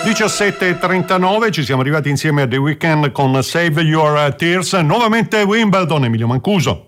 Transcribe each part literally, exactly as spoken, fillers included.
diciassette e trentanove, ci siamo arrivati insieme a The Weeknd con Save Your Tears. Nuovamente Wimbledon, Emilio Mancuso.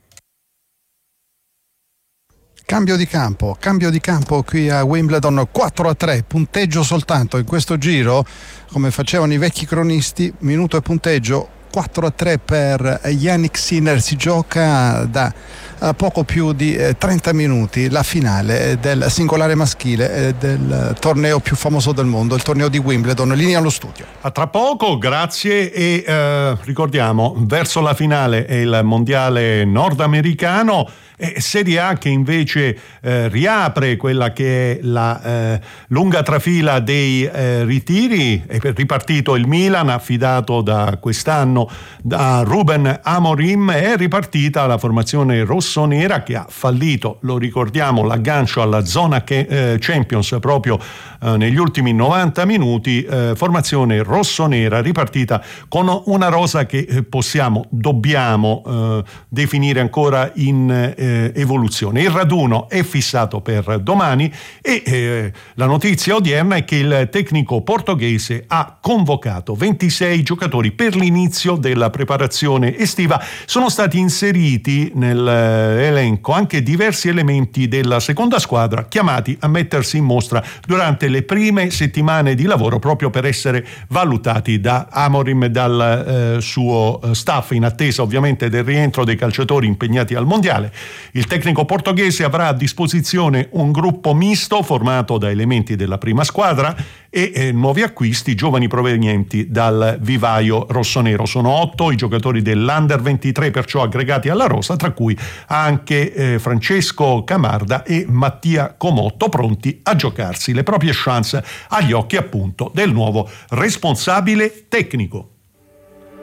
Cambio di campo, cambio di campo qui a Wimbledon, quattro a tre, punteggio soltanto in questo giro, come facevano i vecchi cronisti, minuto e punteggio quattro a tre per Jannik Sinner. Si gioca da poco più di trenta minuti la finale del singolare maschile del torneo più famoso del mondo, il torneo di Wimbledon. Linea allo studio. A tra poco, grazie. E eh, ricordiamo, verso la finale è il mondiale nordamericano. E Serie A che invece eh, riapre quella che è la eh, lunga trafila dei eh, ritiri. È ripartito il Milan, affidato da quest'anno da Ruben Amorim. È ripartita la formazione rossonera che ha fallito, lo ricordiamo, l'aggancio alla zona che, eh, Champions proprio eh, negli ultimi novanta minuti. Eh, formazione rossonera ripartita con una rosa che eh, possiamo, dobbiamo eh, definire ancora in eh, evoluzione. Il raduno è fissato per domani e eh, la notizia odierna è che il tecnico portoghese ha convocato ventisei giocatori per l'inizio della preparazione estiva. Sono stati inseriti nell'elenco anche diversi elementi della seconda squadra chiamati a mettersi in mostra durante le prime settimane di lavoro, proprio per essere valutati da Amorim e dal eh, suo staff, in attesa ovviamente del rientro dei calciatori impegnati al mondiale. Il tecnico portoghese avrà a disposizione un gruppo misto formato da elementi della prima squadra e eh, nuovi acquisti, giovani provenienti dal vivaio rossonero. Sono otto i giocatori dell'Under ventitré perciò aggregati alla rosa, tra cui anche eh, Francesco Camarda e Mattia Comotto, pronti a giocarsi le proprie chance agli occhi appunto del nuovo responsabile tecnico.